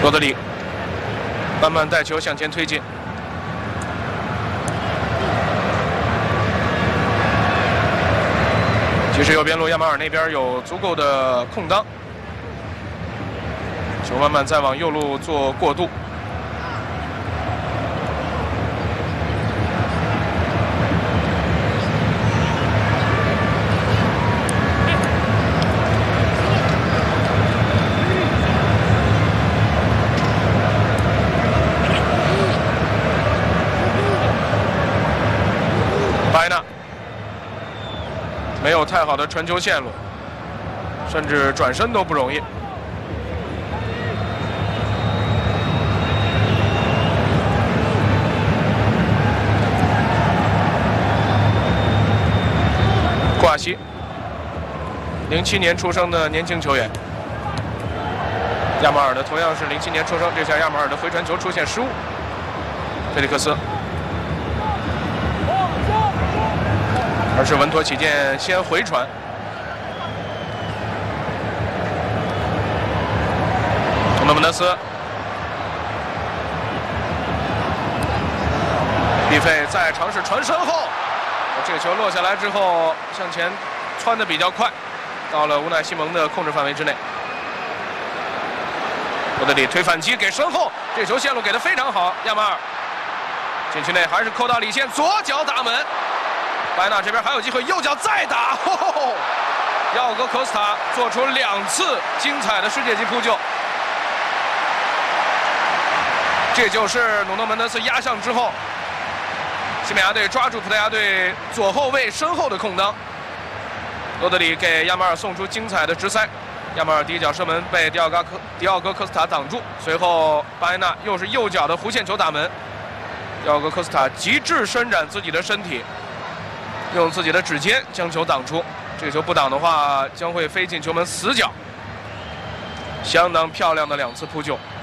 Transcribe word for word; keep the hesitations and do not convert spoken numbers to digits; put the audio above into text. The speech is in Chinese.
罗德里慢慢带球向前推进。 其实右边路亚马尔那边有足够的空当，球慢慢再往右路做过渡。白纳。 没有太好的传球线路，甚至转身都不容易。库瓦西，零七年出生的年轻球员。亚马尔的同样是零七年出生，这下亚马尔的回传球出现失误。菲利克斯。 而是稳妥起见，先回传。孔德门德斯，毕费再尝试传身后，这个球落下来之后向前窜得比较快，到了乌奈西蒙的控制范围之内。罗德里推反击给身后，这球线路给得非常好，亚马尔禁区内还是扣到里线，左脚打门。 白纳这边还有机会，右脚再打，哦、亚戈科斯塔做出两次精彩的世界级扑救，这就是努诺门德斯压上之后，西班牙队抓住葡萄牙队左后卫身后的空当，罗德里给亚马尔送出精彩的直塞，亚马尔第一脚射门被迪奥戈科迪奥戈科斯塔挡住，随后巴埃纳又是右脚的弧线球打门，迪奥戈科斯塔极致伸展自己的身体。 用自己的指尖将球挡出，这个球不挡的话将会飞进球门死角。相当漂亮的两次扑救。